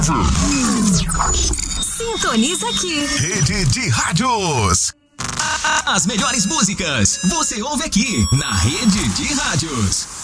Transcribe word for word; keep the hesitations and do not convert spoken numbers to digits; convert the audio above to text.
Sintoniza aqui. Rede de Rádios. As melhores músicas você ouve aqui na Rede de Rádios.